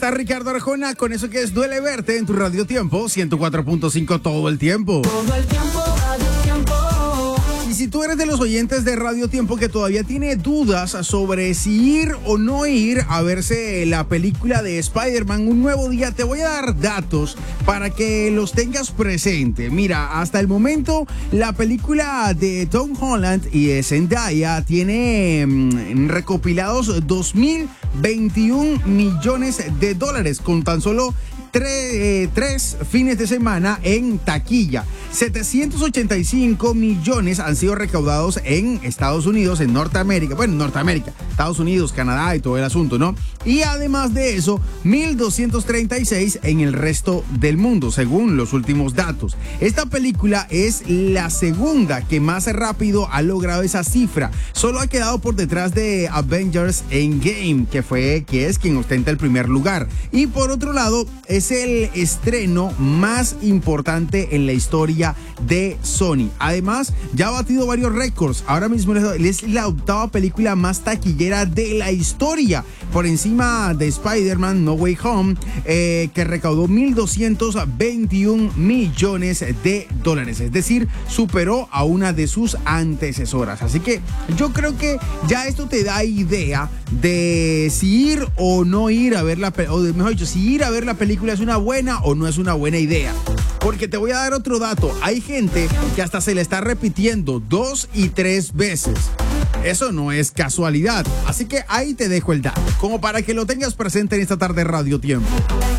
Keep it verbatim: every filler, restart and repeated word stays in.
está Ricardo Arjona con eso que es Duele Verte en tu Radio Tiempo ciento cuatro punto cinco todo el tiempo. Todo el tiempo, Radio Tiempo. Y si tú eres de los oyentes de Radio Tiempo que todavía tiene dudas sobre si ir o no ir a verse la película de Spider-Man Un Nuevo Día, te voy a dar datos para que los tengas presente. Mira, hasta el momento la película de Tom Holland y de Zendaya tiene mmm, recopilados dos mil veintiún millones de dólares con tan solo Tres, eh, tres fines de semana en taquilla. setecientos ochenta y cinco millones han sido recaudados en Estados Unidos, en Norteamérica. Bueno, Norteamérica, Estados Unidos, Canadá y todo el asunto, ¿no? Y además de eso, mil doscientos treinta y seis en el resto del mundo, según los últimos datos. Esta película es la segunda que más rápido ha logrado esa cifra. Solo ha quedado por detrás de Avengers Endgame, que fue, que es quien ostenta el primer lugar. Y por otro lado, es el estreno más importante en la historia de Sony. Además, ya ha batido varios récords. Ahora mismo es la octava película más taquillera de la historia, por encima de Spider-Man No Way Home, eh, que recaudó mil doscientos veintiún millones de dólares. Es decir, superó a una de sus antecesoras. Así que yo creo que ya esto te da idea de si ir o no ir a ver la película, o mejor dicho, si ir a ver la película es una buena o no es una buena idea. Porque te voy a dar otro dato. Hay gente que hasta se le está repitiendo dos y tres veces. Eso no es casualidad. Así que ahí te dejo el dato, como para que lo tengas presente en esta tarde Radio Tiempo.